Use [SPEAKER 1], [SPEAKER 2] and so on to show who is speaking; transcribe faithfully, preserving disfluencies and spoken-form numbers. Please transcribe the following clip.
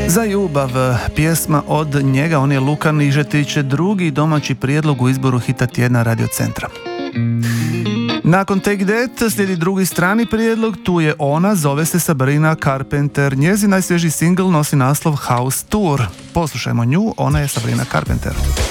[SPEAKER 1] Za ljubav, pjesma od njega, on je Luka Nižetić, drugi domaći prijedlog u izboru hita tjedna Radio Centra. Nakon Take That slijedi drugi strani prijedlog, tu je ona, zove se Sabrina Carpenter. Njezin najsvježiji singl nosi naslov House Tour. Poslušajmo nju, ona je Sabrina Carpenter.